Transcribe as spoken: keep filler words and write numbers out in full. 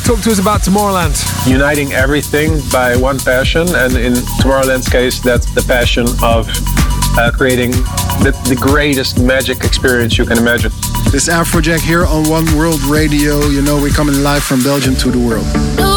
talk to us about Tomorrowland. Uniting everything by one passion, and in Tomorrowland's case, that's the passion of uh, creating the, the greatest magic experience you can imagine. This is Afrojack here on One World Radio. You know, we're coming live from Belgium to the world.